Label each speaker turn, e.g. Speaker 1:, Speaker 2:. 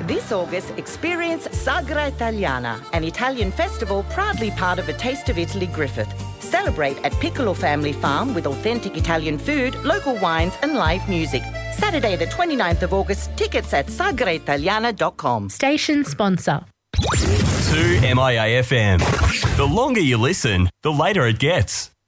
Speaker 1: This August, experience Sagra Italiana, an Italian festival proudly part of A Taste of Italy Griffith. Celebrate at Piccolo Family Farm with authentic Italian food, local wines and live music. Saturday the 29th of August, tickets at sagraitaliana.com.
Speaker 2: Station sponsor.
Speaker 3: 2MIA FM. The longer you listen, the later it gets.